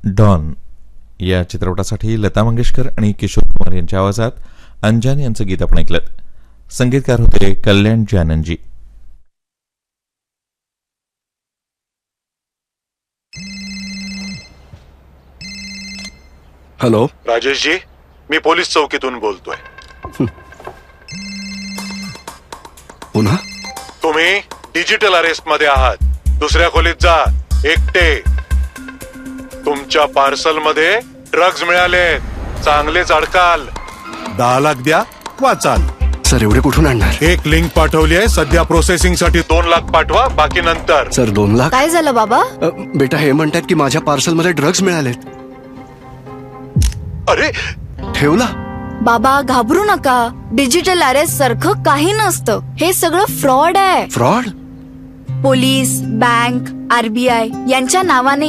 Don या चित्रपटासाठी लता मंगेशकर आणि किशोर कुमार यांच्या आवाजात अंजान यांचं गीत आपण ऐकलं. संगीतकार होते कल्याण जाननजी. हॅलो राजेशजी, मी पोलीस चौकीतून बोलतोय. पुन्हा तुम्ही डिजिटल अरेस्ट मध्ये आहात. दुसऱ्या खोलीत जा, एकटे. तुमच्या पार्सल मध्ये ड्रग्ज मिळाले. चांगलेच अडकाल. 10 लाख द्या, वाचाल. सर एवढे कुठून आणणार? एक लिंक पाठवली आहे. सध्या प्रोसेसिंग साठी 2 लाख पाठवा, बाकी नंतर. सर 2 लाख? काय झालं बाबा? बेटा हे म्हणतात की माझ्या पार्सल मध्ये ड्रग्ज मिळालेत. अरे ठेवला? बाबा घाबरू नका. डिजिटल अरेस्ट सारखं काही नसतं. हे सगळं फ्रॉड आहे. फ्रॉड? पोलीस, बँक, RBI यांच्या नावाने